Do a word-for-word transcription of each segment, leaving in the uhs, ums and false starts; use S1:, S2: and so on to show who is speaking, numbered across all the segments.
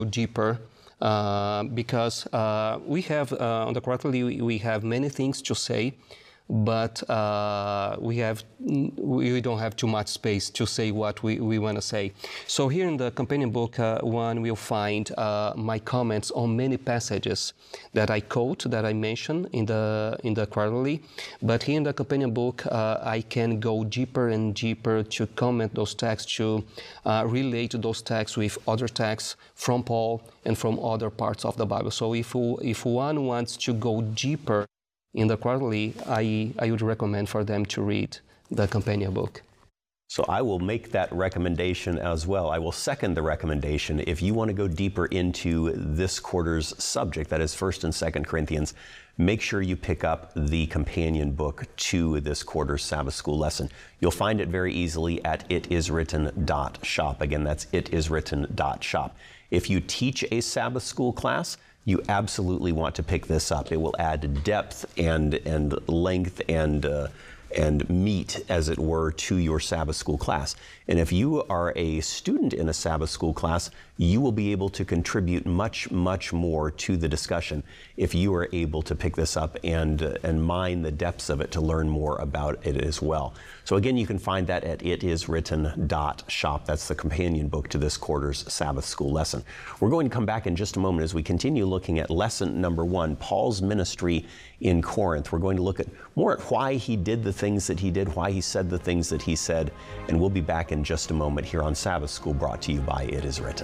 S1: deeper uh, because uh, we have, uh, on the quarterly, we have many things to say, but uh, we have we don't have too much space to say what we, we want to say. So here in the companion book uh, one, we'll find uh, my comments on many passages that I quote, that I mention in the in the quarterly. But here in the companion book, uh, I can go deeper and deeper to comment those texts, to uh, relate those texts with other texts from Paul and from other parts of the Bible. So if if one wants to go deeper in the quarterly, I, I would recommend for them to read the companion book.
S2: So I will make that recommendation as well. I will second the recommendation. If you want to go deeper into this quarter's subject, that is First and Second Corinthians, make sure you pick up the companion book to this quarter's Sabbath School lesson. You'll find it very easily at it is written dot shop. Again, that's it is written dot shop. If you teach a Sabbath School class, you absolutely want to pick this up. It will add depth and and length and uh, and meat, as it were, to your Sabbath School class. And if you are a student in a Sabbath School class, you will be able to contribute much, much more to the discussion if you are able to pick this up and uh, and mine the depths of it to learn more about it as well. So again, you can find that at it is written dot shop. That's the companion book to this quarter's Sabbath School lesson. We're going to come back in just a moment as we continue looking at lesson number one, Paul's ministry in Corinth. We're going to look at more at why he did the things that he did, why he said the things that he said, and we'll be back in just a moment here on Sabbath School, brought to you by It Is Written.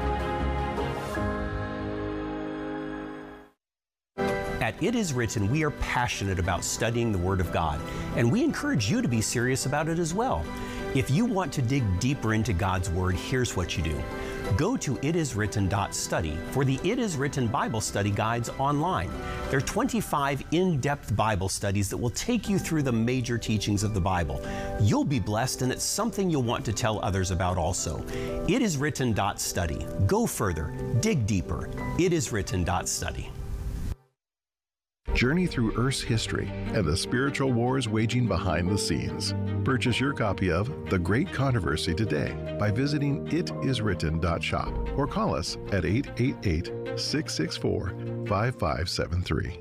S2: At It Is Written, we are passionate about studying the Word of God, and we encourage you to be serious about it as well. If you want to dig deeper into God's Word, here's what you do. Go to it is written dot study for the It Is Written Bible Study Guides online. There are twenty-five in-depth Bible studies that will take you through the major teachings of the Bible. You'll be blessed, and it's something you'll want to tell others about also. it is written dot study. Go further. Dig deeper. it is written dot study.
S3: Journey through Earth's history and the spiritual wars waging behind the scenes. Purchase your copy of The Great Controversy today by visiting it is written dot shop or call us at eight eight eight, six six four, five five seven three.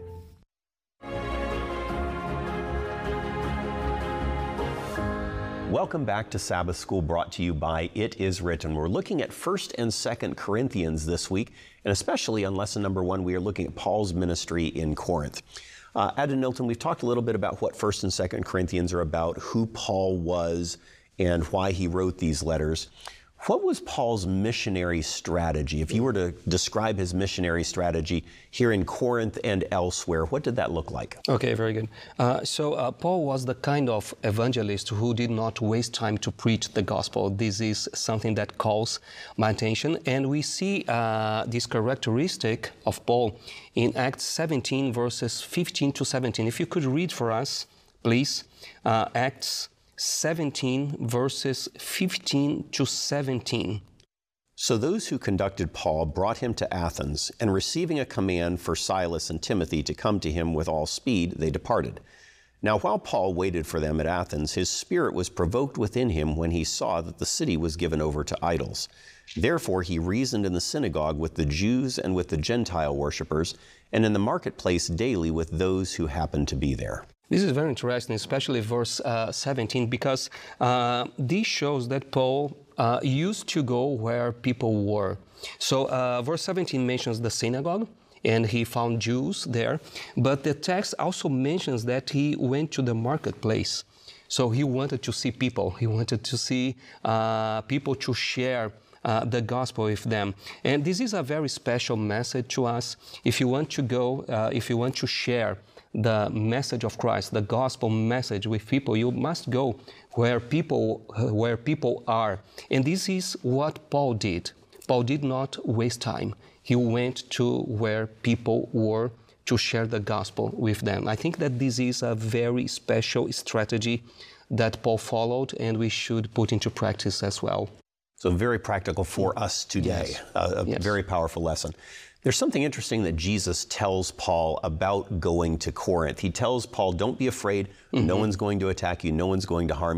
S2: Welcome back to Sabbath School, brought to you by It Is Written. We're looking at First and Second Corinthians this week, and especially on lesson number one, we are looking at Paul's ministry in Corinth. Uh, Adam Milton, we've talked a little bit about what First and Second Corinthians are about, who Paul was, and why he wrote these letters. What was Paul's missionary strategy? If you were to describe his missionary strategy here in Corinth and elsewhere, what did that look like?
S1: Okay, very good. Uh, so uh, Paul was the kind of evangelist who did not waste time to preach the gospel. This is something that calls my attention. And we see uh, this characteristic of Paul in Acts seventeen, verses fifteen to seventeen. If you could read for us, please, uh, Acts seventeen, verses fifteen to seventeen.
S2: So those who conducted Paul brought him to Athens, and receiving a command for Silas and Timothy to come to him with all speed, they departed. Now while Paul waited for them at Athens, his spirit was provoked within him when he saw that the city was given over to idols. Therefore he reasoned in the synagogue with the Jews and with the Gentile worshippers, and in the marketplace daily with those who happened to be there.
S1: This is very interesting, especially verse uh, seventeen, because uh, this shows that Paul uh, used to go where people were. So uh, verse seventeen mentions the synagogue, and he found Jews there. But the text also mentions that he went to the marketplace. So he wanted to see people. He wanted to see uh, people to share Uh, the gospel with them. And this is a very special message to us. If you want to go, uh, if you want to share the message of Christ, the gospel message with people, you must go where people, uh, where people are. And this is what Paul did. Paul did not waste time. He went to where people were to share the gospel with them. I think that this is a very special strategy that Paul followed, and we should put into practice as well.
S2: So very practical for us today,
S1: Yes.
S2: uh, a
S1: Yes.
S2: very powerful lesson. There's something interesting that Jesus tells Paul about going to Corinth. He tells Paul, don't be afraid, mm-hmm. no one's going to attack you, no one's going to harm you.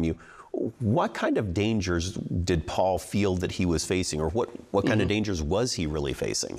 S2: What kind of dangers did Paul feel that he was facing, or what, what kind mm-hmm. of dangers was he really facing?